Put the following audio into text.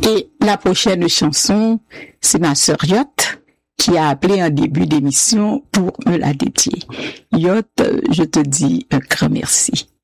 Et la prochaine chanson, c'est ma sœur Yot qui a appelé en début d'émission pour me la dédier. Yot, je te dis un grand merci.